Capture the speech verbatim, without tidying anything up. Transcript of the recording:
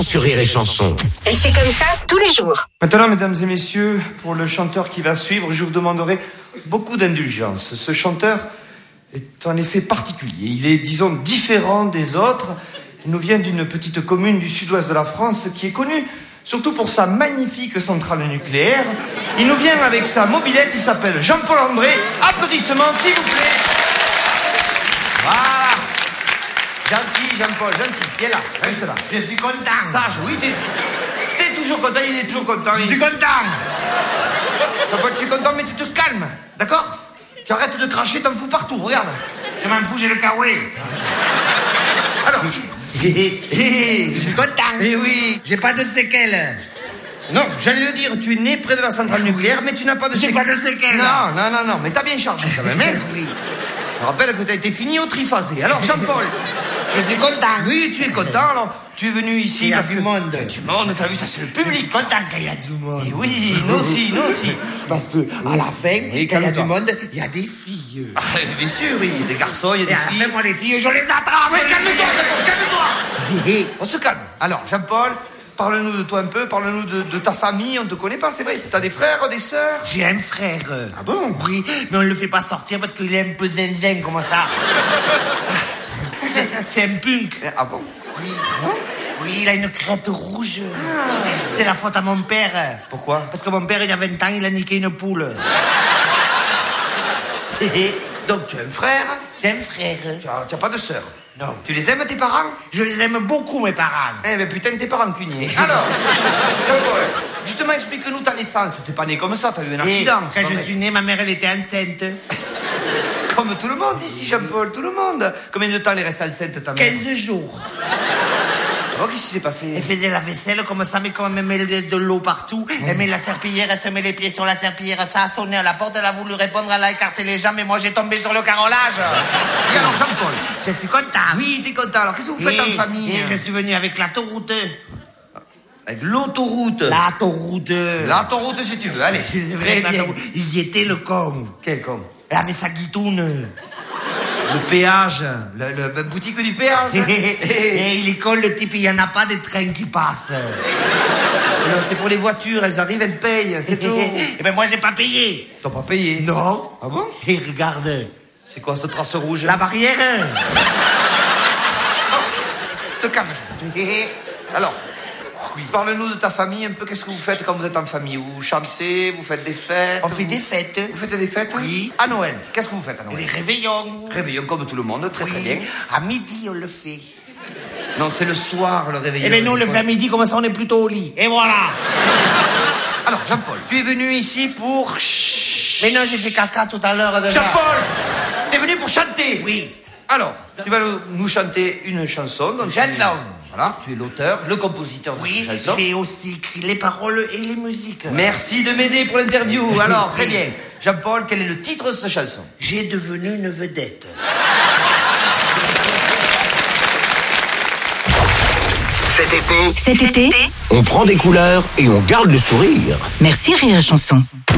sur Rire et Chanson. Et c'est comme ça tous les jours. Maintenant, mesdames et messieurs, pour le chanteur qui va suivre, je vous demanderai beaucoup d'indulgence. Ce chanteur est en effet particulier. Il est, disons, différent des autres. Il nous vient d'une petite commune du sud-ouest de la France qui est connue surtout pour sa magnifique centrale nucléaire. Il nous vient avec sa mobilette, il s'appelle Jean-Paul André. Applaudissements, s'il vous plaît. Voilà. Gentil, Jean-Paul, gentil. Viens là, reste là. Je suis content. Sage, oui, t'es, t'es toujours content, il est toujours content. Je suis content. Jean-Paul, tu es content, mais tu te calmes, d'accord? Tu arrêtes de cracher, t'en fous partout, regarde. Je m'en fous, j'ai le kawaii. Alors, je suis content. Eh oui. J'ai pas de séquelles. Non, j'allais le dire, tu es né près de la centrale nucléaire, mais tu n'as pas de J'ai séquelles. pas de séquelles. Non, non, non, non, mais t'as bien chargé quand même, hein? Oui. Je rappelle que t'as été fini au triphasé. Alors, Jean-Paul. Je suis content. Oui, tu es content, alors tu es venu ici Il y a parce du que... monde. Du monde, t'as vu, ça c'est le Je suis public. content qu'il y a du monde. Et oui, nous aussi, nous aussi. Parce que à la fin, Et quand il y a calme-toi. du monde, il y a des filles. Ah, bien sûr, oui, il y a des garçons, il y a Et à des la filles. fin, moi, les filles, je les attrape. Oui, calme-toi, Jean-Paul, calme-toi. toi. On se calme. Alors, Jean-Paul, parle-nous de toi un peu, parle-nous de, de ta famille, on te connaît pas, c'est vrai. T'as des frères, des sœurs? J'ai un frère. Ah bon? Oui, mais on le fait pas sortir parce qu'il est un peu zinzin, comme ça. C'est- C'est un punk. Ah bon? Oui. Oui, il a une crête rouge. C'est la faute à mon père. Pourquoi? Parce que mon père, il y a vingt ans, il a niqué une poule. Donc tu as un frère, J'ai un frère. tu as, tu as pas de sœur. Non. Tu les aimes, tes parents? Je les aime beaucoup, mes parents. Eh ben putain, tes parents cuniers. Alors, Jean-Paul, justement, explique-nous ta naissance. T'es pas né comme ça, t'as eu un Et accident. c'est quand pas je vrai. suis né, ma mère, elle était enceinte. Comme tout le monde ici, Jean-Paul, tout le monde. Combien de temps elle reste enceinte, ta mère? quinze jours. Oh, qu'est-ce qui s'est passé? Elle faisait la vaisselle comme ça, mais comme elle met de l'eau partout, elle met la serpillière, elle se met les pieds sur la serpillière, ça a sonné à la porte, elle a voulu répondre, elle a écarté les jambes, et moi j'ai tombé sur le carrelage. Et alors, Jean-Paul? Je suis content. Oui, t'es content. Alors, qu'est-ce que vous faites Et- en famille? Et je suis venu avec l'autoroute. Avec l'autoroute. L'autoroute. L'autoroute, si tu veux. Allez, Je suis venu très avec bien. l'autoroute. Il y était le con. Quel con? Elle avait sa guitoune. Le péage. Le, le- la boutique du péage. Et il est con, le type, il n'y en a pas de train qui passe. Non, c'est pour les voitures, elles arrivent, elles payent, c'est tout. Et ben moi, j'ai pas payé. T'as pas payé? Non. Ah bon? Et regarde, C'est quoi cette trace rouge? la barrière. Te calme. Alors, parle-nous de ta famille un peu. Qu'est-ce que vous faites quand vous êtes en famille? Vous chantez, vous faites des fêtes? On fait vous- des fêtes. Vous faites des fêtes? Oui. À Noël. Qu'est-ce que vous faites à Des Noël? réveillons. Réveillon comme tout le monde, très très Oui. bien. À midi, on le fait. Non, c'est le soir le réveillon. Eh ben nous, on le fait à midi, comme ça, on est plutôt au lit. Et voilà. Alors, Jean-Paul, tu es venu ici pour... Mais non, j'ai fait caca tout à l'heure. déjà. Jean-Paul, t'es venu pour chanter? Oui. Alors, tu vas nous- nous chanter une chanson. Donc, Chanson. tu- Voilà, tu es l'auteur, le compositeur de Oui, cette chanson. j'ai aussi écrit les paroles et les musiques. Merci de m'aider pour l'interview. Alors, très bien. Jean-Paul, quel est le titre de cette chanson? J'ai devenu une vedette. Cet été, Cet été, on prend des couleurs et on garde le sourire. merci Rire et Chanson.